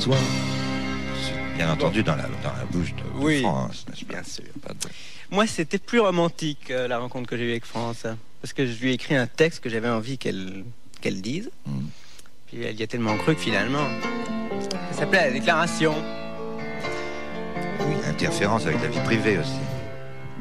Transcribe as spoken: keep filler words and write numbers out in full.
toi. C'est bien entendu dans la, dans la bouche de, de Oui, France, n'est-ce pas? bien sûr. Pas de... Moi, c'était plus romantique, euh, la rencontre que j'ai eue avec France. Parce que je lui ai écrit un texte que j'avais envie qu'elle qu'elle dise. Mm. Puis elle y a tellement cru que finalement, ça s'appelait la déclaration. Oui, interférence avec la vie privée aussi.